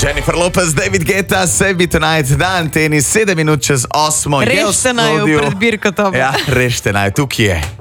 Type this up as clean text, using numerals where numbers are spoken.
Jennifer Lopez, David Guetta, Save Me Tonight, dan tenis, 7 minut čez 8. Rešte naj v predbirko to. Ja, rešte naj, tukaj je.